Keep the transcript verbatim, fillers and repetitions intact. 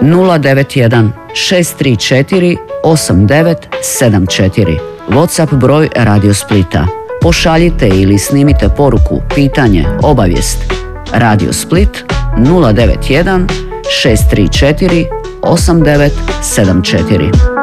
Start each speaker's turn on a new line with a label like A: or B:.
A: nula devet jedan šest tri četiri osam devet sedam četiri. WhatsApp broj Radio Splita. Pošaljite ili snimite poruku, pitanje, obavijest. Radio Split nula devet jedan šest tri četiri osam devet sedam četiri.